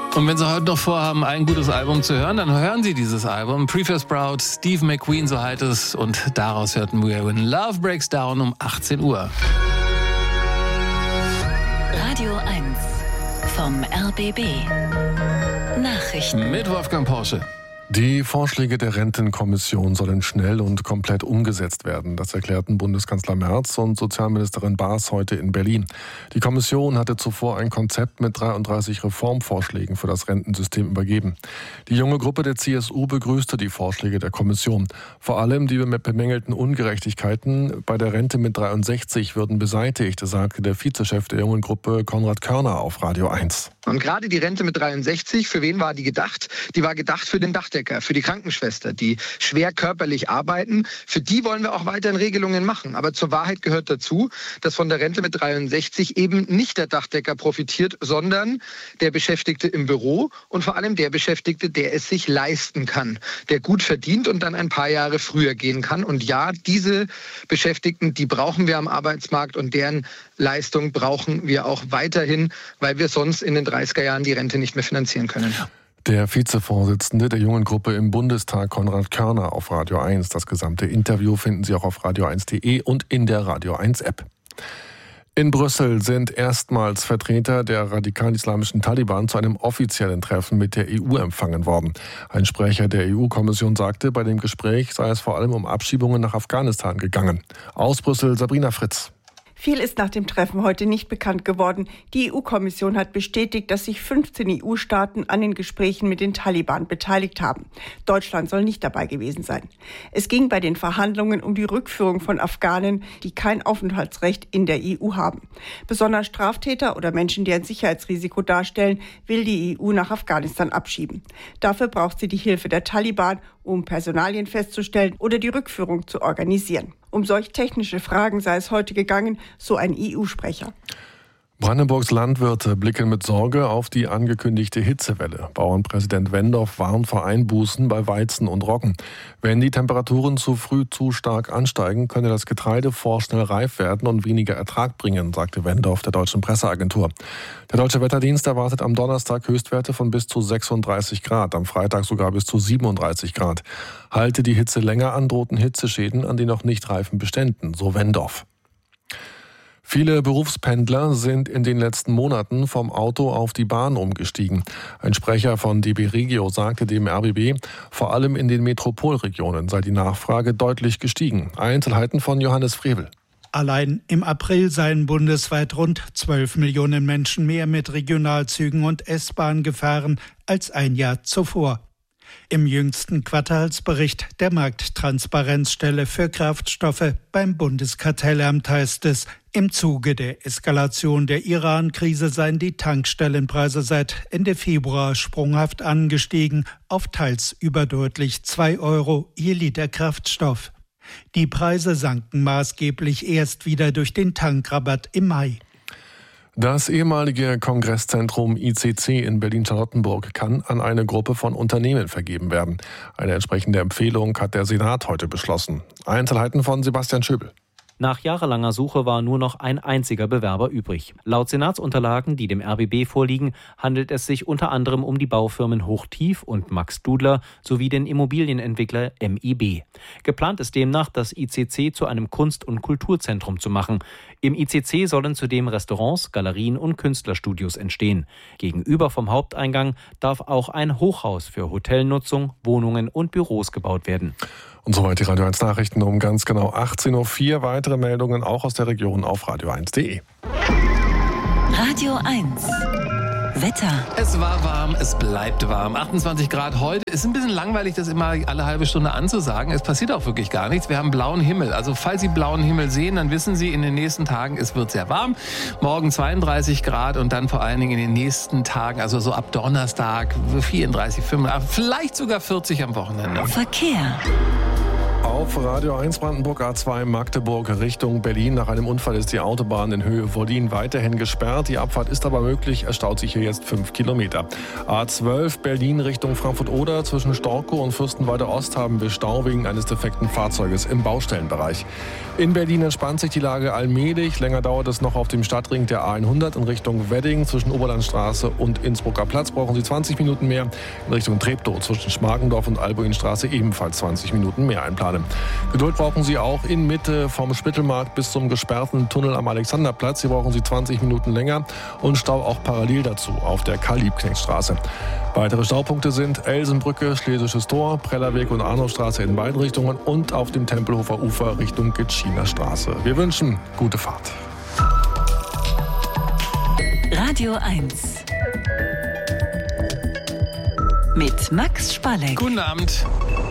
Und wenn Sie heute noch vorhaben, ein gutes Album zu hören, dann hören Sie dieses Album. Prefab Sprout, Steve McQueen, so heißt es. Und daraus hörten wir When Love Breaks Down um 18 Uhr. Radio 1 vom RBB. Nachrichten. Mit Wolfgang Porsche. Die Vorschläge der Rentenkommission sollen schnell und komplett umgesetzt werden. Das erklärten Bundeskanzler Merz und Sozialministerin Baas heute in Berlin. Die Kommission hatte zuvor ein Konzept mit 33 Reformvorschlägen für das Rentensystem übergeben. Die junge Gruppe der CSU begrüßte die Vorschläge der Kommission. Vor allem die bemängelten Ungerechtigkeiten bei der Rente mit 63 würden beseitigt, sagte der Vizechef der jungen Gruppe Konrad Körner auf Radio 1. Und gerade die Rente mit 63, für wen war die gedacht? Die war gedacht für den Dachdecker, für die Krankenschwester, die schwer körperlich arbeiten. Für die wollen wir auch weiterhin Regelungen machen. Aber zur Wahrheit gehört dazu, dass von der Rente mit 63 eben nicht der Dachdecker profitiert, sondern der Beschäftigte im Büro und vor allem der Beschäftigte, der es sich leisten kann, der gut verdient und dann ein paar Jahre früher gehen kann. Und ja, diese Beschäftigten, die brauchen wir am Arbeitsmarkt und deren Leistung brauchen wir auch weiterhin, weil wir sonst in den 30er Jahren die Rente nicht mehr finanzieren können. Der Vizevorsitzende der jungen Gruppe im Bundestag, Konrad Körner, auf Radio 1. Das gesamte Interview finden Sie auch auf radio1.de und in der Radio 1 App. In Brüssel sind erstmals Vertreter der radikal-islamischen Taliban zu einem offiziellen Treffen mit der EU empfangen worden. Ein Sprecher der EU-Kommission sagte, bei dem Gespräch sei es vor allem um Abschiebungen nach Afghanistan gegangen. Aus Brüssel Sabrina Fritz. Viel ist nach dem Treffen heute nicht bekannt geworden. Die EU-Kommission hat bestätigt, dass sich 15 EU-Staaten an den Gesprächen mit den Taliban beteiligt haben. Deutschland soll nicht dabei gewesen sein. Es ging bei den Verhandlungen um die Rückführung von Afghanen, die kein Aufenthaltsrecht in der EU haben. Besonders Straftäter oder Menschen, die ein Sicherheitsrisiko darstellen, will die EU nach Afghanistan abschieben. Dafür braucht sie die Hilfe der Taliban, um Personalien festzustellen oder die Rückführung zu organisieren. Um solch technische Fragen sei es heute gegangen, so ein EU-Sprecher. Brandenburgs Landwirte blicken mit Sorge auf die angekündigte Hitzewelle. Bauernpräsident Wendorf warnt vor Einbußen bei Weizen und Roggen. Wenn die Temperaturen zu früh zu stark ansteigen, könne das Getreide vorschnell reif werden und weniger Ertrag bringen, sagte Wendorf der Deutschen Presseagentur. Der Deutsche Wetterdienst erwartet am Donnerstag Höchstwerte von bis zu 36 Grad, am Freitag sogar bis zu 37 Grad. Halte die Hitze länger an, drohten Hitzeschäden an den noch nicht reifen Beständen, so Wendorf. Viele Berufspendler sind in den letzten Monaten vom Auto auf die Bahn umgestiegen. Ein Sprecher von DB Regio sagte dem RBB, vor allem in den Metropolregionen sei die Nachfrage deutlich gestiegen. Einzelheiten von Johannes Frevel. Allein im April seien bundesweit rund 12 Millionen Menschen mehr mit Regionalzügen und S-Bahn gefahren als ein Jahr zuvor. Im jüngsten Quartalsbericht der Markttransparenzstelle für Kraftstoffe beim Bundeskartellamt heißt es, im Zuge der Eskalation der Iran-Krise seien die Tankstellenpreise seit Ende Februar sprunghaft angestiegen auf teils überdeutlich 2 € je Liter Kraftstoff. Die Preise sanken maßgeblich erst wieder durch den Tankrabatt im Mai. Das ehemalige Kongresszentrum ICC in Berlin-Charlottenburg kann an eine Gruppe von Unternehmen vergeben werden. Eine entsprechende Empfehlung hat der Senat heute beschlossen. Einzelheiten von Sebastian Schöbel. Nach jahrelanger Suche war nur noch ein einziger Bewerber übrig. Laut Senatsunterlagen, die dem RBB vorliegen, handelt es sich unter anderem um die Baufirmen Hochtief und Max Dudler sowie den Immobilienentwickler MIB. Geplant ist demnach, das ICC zu einem Kunst- und Kulturzentrum zu machen. Im ICC sollen zudem Restaurants, Galerien und Künstlerstudios entstehen. Gegenüber vom Haupteingang darf auch ein Hochhaus für Hotelnutzung, Wohnungen und Büros gebaut werden. Und soweit die Radio 1 Nachrichten um ganz genau 18.04 Uhr. Weitere Meldungen auch aus der Region auf radio1.de. Radio 1 Wetter. Es war warm, es bleibt warm. 28 Grad heute. Ist ein bisschen langweilig, das immer alle halbe Stunde anzusagen. Es passiert auch wirklich gar nichts. Wir haben blauen Himmel. Also falls Sie blauen Himmel sehen, dann wissen Sie, in den nächsten Tagen, es wird sehr warm. Morgen 32 Grad und dann vor allen Dingen in den nächsten Tagen, also so ab Donnerstag 34, 35, vielleicht sogar 40 am Wochenende. Verkehr. Auf Radio 1 Brandenburg A2 Magdeburg Richtung Berlin. Nach einem Unfall ist die Autobahn in Höhe Wollin weiterhin gesperrt. Die Abfahrt ist aber möglich. Es staut sich hier jetzt 5 Kilometer. A12 Berlin Richtung Frankfurt-Oder. Zwischen Storkow und Fürstenwalde Ost haben wir Stau wegen eines defekten Fahrzeuges im Baustellenbereich. In Berlin entspannt sich die Lage allmählich. Länger dauert es noch auf dem Stadtring der A100 in Richtung Wedding. Zwischen Oberlandstraße und Innsbrucker Platz brauchen Sie 20 Minuten mehr. In Richtung Treptow zwischen Schmargendorf und Albuinstraße ebenfalls 20 Minuten mehr einplanen. Geduld brauchen Sie auch in Mitte vom Spittelmarkt bis zum gesperrten Tunnel am Alexanderplatz. Hier brauchen Sie 20 Minuten länger und Stau auch parallel dazu auf der Karl-Liebknecht-Straße. Weitere Staupunkte sind Elsenbrücke, Schlesisches Tor, Prellerweg und Arnowstraße in beiden Richtungen und auf dem Tempelhofer Ufer Richtung Gitschiner Straße. Wir wünschen gute Fahrt. Radio 1 mit Max Spalleck. Guten Abend.